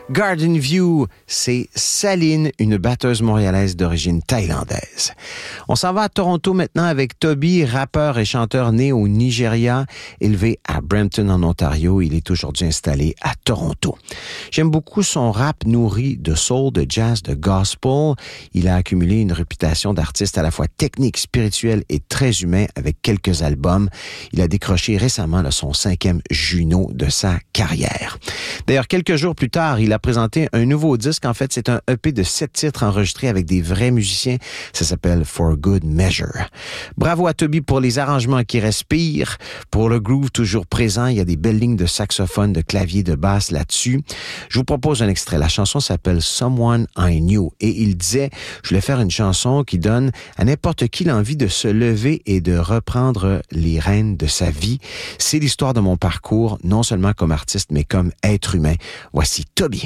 Garden View, c'est Saline, une batteuse montréalaise d'origine thaïlandaise. On s'en va à Toronto maintenant avec Toby, rappeur et chanteur né au Nigeria, élevé à Brampton en Ontario. Il est aujourd'hui installé à Toronto. J'aime beaucoup son rap nourri de soul, de jazz, de gospel. Il a accumulé une réputation d'artiste à la fois technique, spirituel et très humain avec quelques albums. Il a décroché récemment son 5e Juno de sa carrière. D'ailleurs, quelques jours plus tard, il a présenté un nouveau disque. En fait, c'est un EP de 7 titres enregistrés avec des vrais musiciens. Ça s'appelle For Good Measure. Bravo à Toby pour les arrangements qui respirent, pour le groove toujours présent. Il y a des belles lignes de saxophone, de clavier, de basse là-dessus. Je vous propose un extrait. La chanson s'appelle Someone I Knew. Et il disait, je voulais faire une chanson qui donne à n'importe qui l'envie de se lever et de reprendre les rênes de sa vie. C'est l'histoire de mon parcours, non seulement comme artiste, mais comme être humain. Voici Toby.